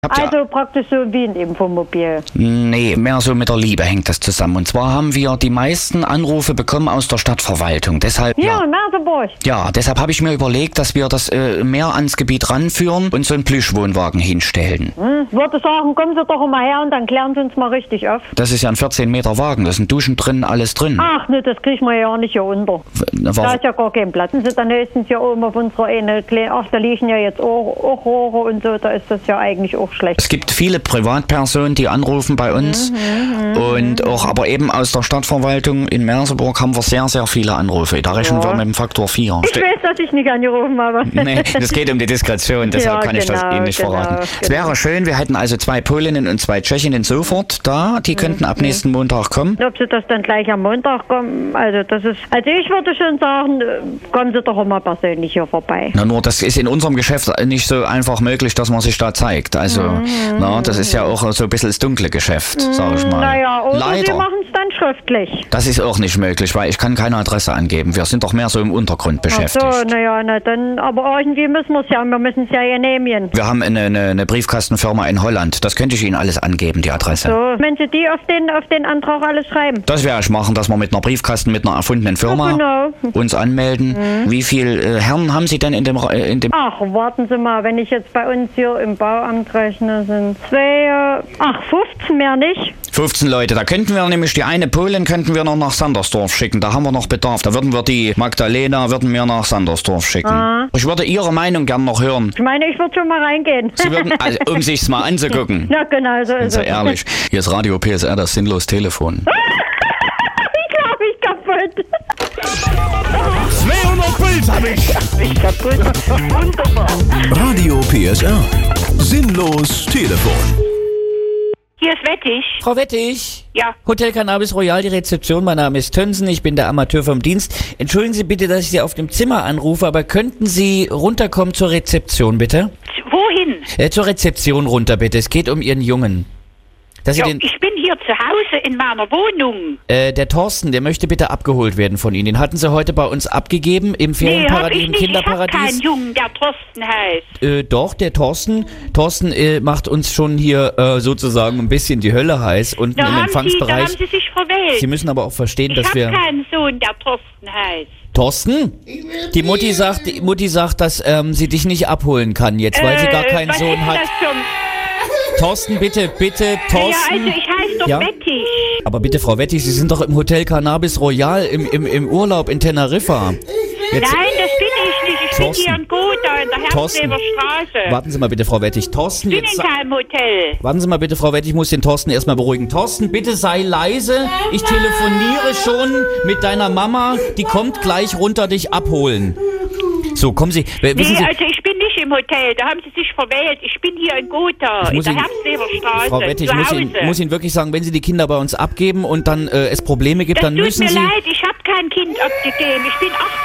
Also praktisch so wie ein Infomobil. Nee, mehr so mit der Liebe hängt das zusammen. Und zwar haben wir die meisten Anrufe bekommen aus der Stadtverwaltung. Deshalb, Hier in Merseburg. Ja, deshalb habe ich mir überlegt, dass wir das mehr ans Gebiet ranführen und so einen Plüschwohnwagen hinstellen. Würde sagen, kommen Sie doch mal her und dann klären Sie uns mal richtig auf. Das ist ja ein 14 Meter Wagen, da sind Duschen drin, alles drin. Ach ne, das kriegen wir ja nicht hier unter. Da ist ja gar kein Platz. Und dann höchstens hier oben auf unserer eine kleine, ach, da liegen ja jetzt auch Rohre und so, da ist das ja eigentlich auch schlecht. Es gibt viele Privatpersonen, die anrufen bei uns und auch, aber eben aus der Stadtverwaltung in Merseburg haben wir sehr, sehr viele Anrufe. Da rechnen wir mit dem Faktor 4. Ich weiß, dass ich nicht angerufen habe. Nee, es geht um die Diskretion, deshalb kann ich das Ihnen nicht verraten. Es wäre schön, wir hätten also 2 Polinnen und 2 Tschechinnen sofort da, die könnten ab nächsten Montag kommen. Ob Sie das dann gleich am Montag kommen, also das ist, also ich würde schon sagen, kommen Sie doch immer persönlich hier vorbei. Na, nur das ist in unserem Geschäft nicht so einfach möglich, dass man sich da zeigt. Also, na, das ist ja auch so ein bisschen das dunkle Geschäft, sag ich mal. Naja, oder Leider. Sie machen es dann schriftlich. Das ist auch nicht möglich, weil ich kann keine Adresse angeben. Wir sind doch mehr so im Untergrund beschäftigt. Ach so, naja, na dann, aber irgendwie müssen wir es ja, wir müssen es ja genehmigen. Wir haben eine Briefkastenfirma in Holland. Das könnte ich Ihnen alles angeben, die Adresse. So, wenn Sie die auf den Antrag alles schreiben. Das werde ich machen, dass wir mit einer Briefkasten, mit einer erfundenen Firma uns anmelden. Wie viele Herren haben Sie denn in dem... Ach, warten Sie mal, wenn ich jetzt bei uns hier im Bauamt rechne, sind 15 mehr nicht. 15 Leute. Da könnten wir nämlich die eine Polin könnten wir noch nach Sandersdorf schicken. Da haben wir noch Bedarf. Da würden wir die Magdalena nach Sandersdorf schicken. Ich würde Ihre Meinung gern noch hören. Ich meine, ich würde schon mal reingehen. Sie würden, also, um sich's mal anzugucken. Ja, genau, so ist es. Ehrlich. Hier ist Radio PSR, das sinnlos Telefon. Ich glaube, ich kaputt. 200 Puls hab ich. Ich kaputt. Wunderbar. Radio PSR. Sinnlos Telefon. Hier ist Wettig. Frau Wettig? Ja. Hotel Cannabis Royal, die Rezeption. Mein Name ist Tönsen, ich bin der Amateur vom Dienst. Entschuldigen Sie bitte, dass ich Sie auf dem Zimmer anrufe, aber könnten Sie runterkommen zur Rezeption, bitte? Wohin? Zur Rezeption runter, bitte. Es geht um Ihren Jungen. Dass Sie Ich bin hier zu Hause in meiner Wohnung. Der Thorsten, der möchte bitte abgeholt werden von Ihnen. Den hatten Sie heute bei uns abgegeben im Ferienparadies, im Kinderparadies. Ich hab keinen Jungen, der Thorsten heißt. Doch, der Thorsten. Thorsten macht uns schon hier sozusagen ein bisschen die Hölle heiß unten im Empfangsbereich. Da haben Sie sich verwählt. Sie müssen aber auch verstehen, dass wir... Ich habe keinen Sohn, der Thorsten heißt. Thorsten? Die Mutti sagt, dass sie dich nicht abholen kann jetzt, weil sie gar keinen Sohn hat. Thorsten, bitte, Thorsten. Ja, also ich heiße doch Wettig. Aber bitte, Frau Wettig, Sie sind doch im Hotel Cannabis Royal im Urlaub in Teneriffa. Nein, das bin ich nicht. Ich bin hier in Gotha in der Herzleber Straße. Warten Sie mal bitte, Frau Wettig. Thorsten, ich bin in keinem Hotel. Warten Sie mal bitte, Frau Wettig, ich muss den Thorsten erstmal beruhigen. Thorsten, bitte sei leise. Ich telefoniere schon mit deiner Mama. Die kommt gleich runter dich abholen. So, kommen Sie. Wissen Sie, also ich bin nicht im Hotel, da haben Sie sich verwählt. Ich bin hier in Gotha, in der Herzleber Straße. Frau Wettig, ich muss Ihnen wirklich sagen, wenn Sie die Kinder bei uns abgeben und dann es Probleme gibt, dann müssen Sie... Tut mir leid, ich habe kein Kind abgegeben. Ich bin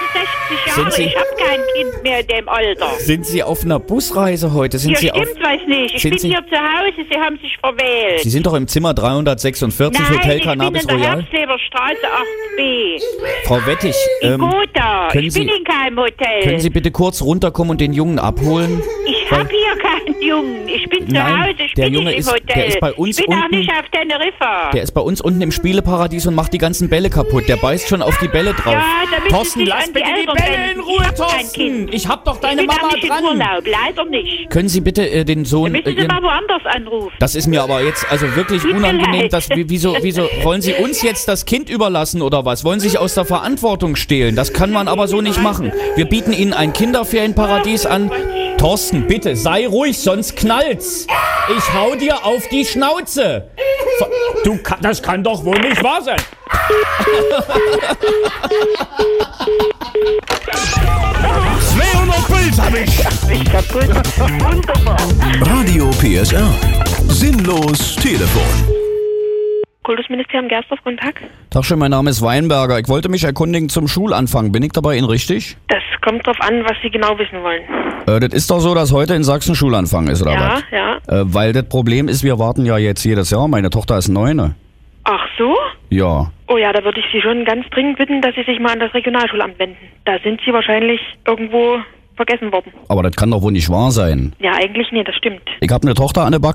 68 Jahre, ich habe kein Kind mehr in dem Alter. Sind Sie auf einer Busreise heute? Stimmt was nicht. Ich bin hier zu Hause, Sie haben sich verwählt. Sie sind doch im Zimmer 346, Hotel Cannabis Royal? Nein, ich bin in der Herzleber Straße 8b. Frau Wettig, in Gotha. Ich bin in keinem Hotel. Können Sie bitte kurz runterkommen und den Jungen abholen? Ich habe hier keinen Jungen. Ich bin zu Hause, ich bin nicht im Hotel. Der ist bei uns ich bin auch nicht auf Teneriffa. Der ist bei uns unten im Spieleparadies und macht die ganzen Bälle kaputt. Der beißt schon auf die Bälle drauf. Ja, damit Thorsten, lass bitte die Bälle in Ruhe, Thorsten. Ich hab doch deine Mama dran. Ich bin auch nicht in Urlaub, leider nicht. Können Sie bitte den Sohn... Da müssen Sie mal woanders anrufen. Das ist mir aber jetzt also wirklich unangenehm. Wieso wollen Sie uns jetzt das Kind überlassen oder was? Wollen Sie sich aus der Verantwortung stehlen? Das kann man aber so nicht machen. Wir bieten Ihnen ein Kinderferienparadies an. Thorsten, bitte, sei ruhig, sonst knallt's. Ich hau dir auf die Schnauze. Das kann doch wohl nicht wahr sein. 200 Puls hab ich. Ich kaputt. Wunderbar. Radio PSR. Sinnlos Telefon. Kultusministerium Gersdorf, guten Tag. Tag schön, mein Name ist Weinberger. Ich wollte mich erkundigen zum Schulanfang. Bin ich dabei Ihnen richtig? Das kommt drauf an, was Sie genau wissen wollen. Das ist doch so, dass heute in Sachsen Schulanfang ist, oder was? Ja. Weil das Problem ist, wir warten ja jetzt jedes Jahr. Meine Tochter ist 9. Ach so? Ja. Oh ja, da würde ich Sie schon ganz dringend bitten, dass Sie sich mal an das Regionalschulamt wenden. Da sind Sie wahrscheinlich irgendwo vergessen worden. Aber das kann doch wohl nicht wahr sein. Ja, eigentlich nicht, das stimmt. Ich habe eine Tochter, Anne Back,